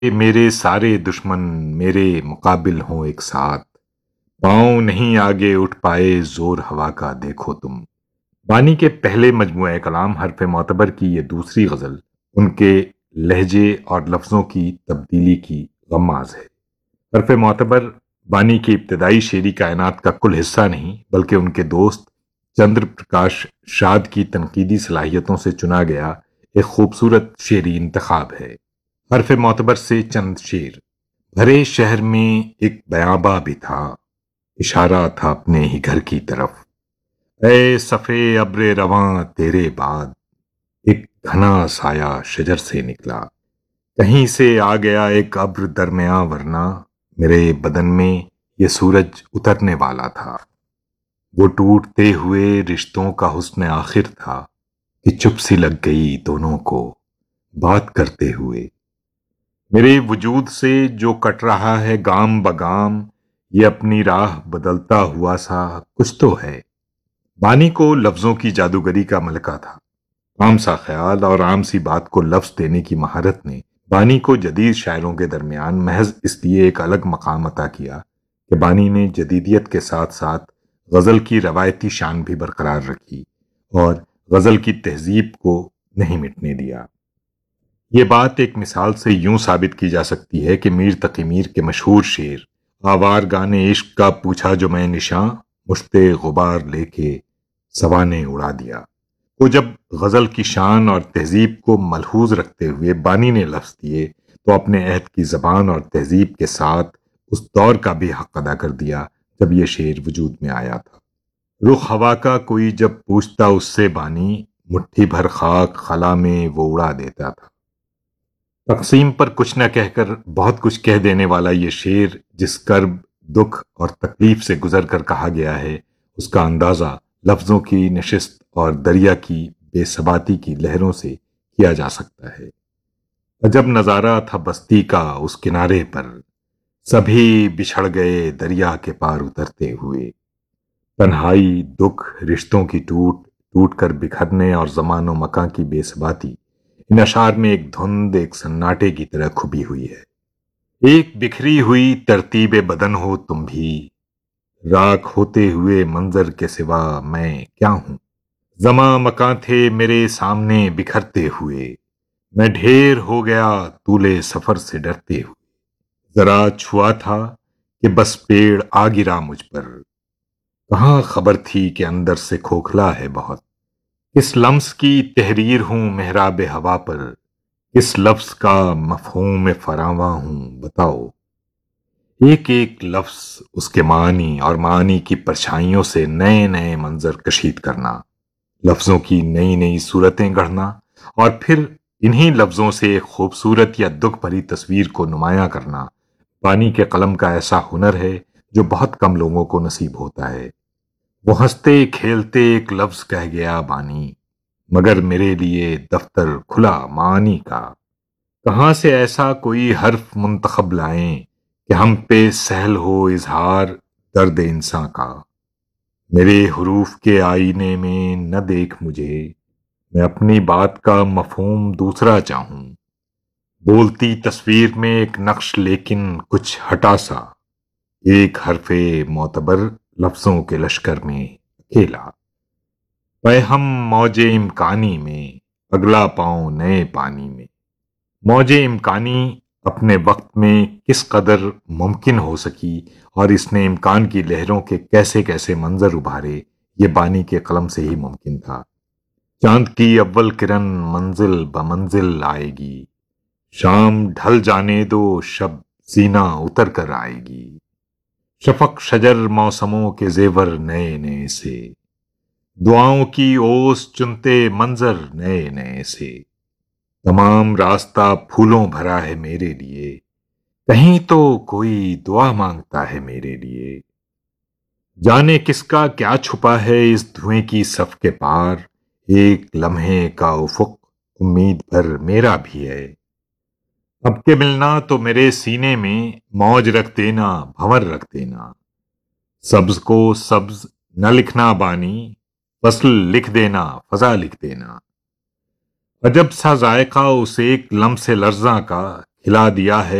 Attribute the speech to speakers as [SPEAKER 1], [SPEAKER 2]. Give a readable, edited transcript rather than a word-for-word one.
[SPEAKER 1] کہ میرے سارے دشمن میرے مقابل ہوں ایک ساتھ، پاؤں نہیں آگے اٹھ پائے زور ہوا کا دیکھو تم۔ بانی کے پہلے مجموعہ کلام حرف معتبر کی یہ دوسری غزل ان کے لہجے اور لفظوں کی تبدیلی کی غماز ہے۔ حرف معتبر بانی کی ابتدائی شعری کائنات کا کل حصہ نہیں، بلکہ ان کے دوست چندر پرکاش شاد کی تنقیدی صلاحیتوں سے چنا گیا ایک خوبصورت شعری انتخاب ہے۔ حرف معتبر سے چند شعر۔ بھرے شہر میں ایک بیاباں بھی تھا، اشارہ تھا اپنے ہی گھر کی طرف۔ اے صفے ابر رواں تیرے بعد، ایک گھنا سایہ شجر سے نکلا۔ کہیں سے آ گیا ایک ابر درمیاں، ورنہ میرے بدن میں یہ سورج اترنے والا تھا۔ وہ ٹوٹتے ہوئے رشتوں کا حسن آخر تھا کہ چپ سی لگ گئی دونوں کو بات کرتے ہوئے۔ میرے وجود سے جو کٹ رہا ہے گام بگام، یہ اپنی راہ بدلتا ہوا سا کچھ تو ہے۔ بانی کو لفظوں کی جادوگری کا ملکہ تھا۔ عام سا خیال اور عام سی بات کو لفظ دینے کی مہارت نے بانی کو جدید شاعروں کے درمیان محض اس لیے ایک الگ مقام عطا کیا کہ بانی نے جدیدیت کے ساتھ ساتھ غزل کی روایتی شان بھی برقرار رکھی اور غزل کی تہذیب کو نہیں مٹنے دیا۔ یہ بات ایک مثال سے یوں ثابت کی جا سکتی ہے کہ میر تقی میر کے مشہور شعر آوار گانے عشق کا پوچھا جو میں نشاں، مشتے غبار لے کے سوا نے اڑا دیا کو جب غزل کی شان اور تہذیب کو ملحوظ رکھتے ہوئے بانی نے لفظ دیے تو اپنے عہد کی زبان اور تہذیب کے ساتھ اس دور کا بھی حق ادا کر دیا جب یہ شعر وجود میں آیا تھا۔ رخ ہوا کا کوئی جب پوچھتا اس سے بانی، مٹھی بھر خاک خلا میں وہ اڑا دیتا تھا۔ تقسیم پر کچھ نہ کہہ کر بہت کچھ کہہ دینے والا یہ شعر جس کرب، دکھ اور تکلیف سے گزر کر کہا گیا ہے، اس کا اندازہ لفظوں کی نشست اور دریا کی بے ثباتی کی لہروں سے کیا جا سکتا ہے۔ عجب نظارہ تھا بستی کا اس کنارے پر، سبھی بچھڑ گئے دریا کے پار اترتے ہوئے۔ تنہائی، دکھ، رشتوں کی ٹوٹ ٹوٹ کر بکھرنے اور زمان و مکان کی بے ثباتی ان اشعار میں ایک دھند، ایک سناٹے کی طرح کھپی ہوئی ہے۔ ایک بکھری ہوئی ترتیب بدن ہو تم بھی، راکھ ہوتے ہوئے منظر کے سوا میں کیا ہوں۔ زماں مکاں تھے میرے سامنے بکھرتے ہوئے، میں ڈھیر ہو گیا طول سفر سے ڈرتے ہوئے۔ ذرا چھوا تھا کہ بس پیڑ آ گرا مجھ پر، کہاں خبر تھی کہ اندر سے کھوکھلا ہے بہت۔ کس لمس کی تحریر ہوں محراب ہوا پر، کس لفظ کا مفہوم فراواں ہوں بتاؤ۔ ایک ایک لفظ اس کے معنی اور معنی کی پرچھائیوں سے نئے نئے منظر کشید کرنا، لفظوں کی نئی نئی صورتیں گڑھنا اور پھر انہی لفظوں سے ایک خوبصورت یا دکھ بھری تصویر کو نمایاں کرنا، بانی کے قلم کا ایسا ہنر ہے جو بہت کم لوگوں کو نصیب ہوتا ہے۔ وہ ہنستے کھیلتے ایک لفظ کہہ گیا بانی، مگر میرے لیے دفتر کھلا معانی کا۔ کہاں سے ایسا کوئی حرف منتخب لائیں کہ ہم پہ سہل ہو اظہار درد انساں کا۔ میرے حروف کے آئینے میں نہ دیکھ مجھے، میں اپنی بات کا مفہوم دوسرا چاہوں۔ بولتی تصویر میں ایک نقش لیکن کچھ ہٹا سا، ایک حرف معتبر لفظوں کے لشکر میں اکیلا۔ پے ہم موج امکانی میں، اگلا پاؤں نئے پانی میں۔ موج امکانی اپنے وقت میں کس قدر ممکن ہو سکی اور اس نے امکان کی لہروں کے کیسے کیسے منظر ابھارے، یہ بانی کے قلم سے ہی ممکن تھا۔ چاند کی اول کرن منزل بمنزل آئے گی، شام ڈھل جانے دو شب سینہ اتر کر آئے گی۔ شفق شجر موسموں کے زیور نئے نئے سے، دعاؤں کی اوس چنتے منظر نئے نئے سے۔ تمام راستہ پھولوں بھرا ہے میرے لیے، کہیں تو کوئی دعا مانگتا ہے میرے لیے۔ جانے کس کا کیا چھپا ہے اس دھویں کی صف کے پار، ایک لمحے کا افق امید بھر میرا بھی ہے۔ اب کے ملنا تو میرے سینے میں موج رکھ دینا، بھنور رکھ دینا۔ سبز کو سبز نہ لکھنا بانی، فصل لکھ دینا، فضا لکھ دینا۔ عجب سا ذائقہ اس ایک لمس لرزاں کا ہلا دیا ہے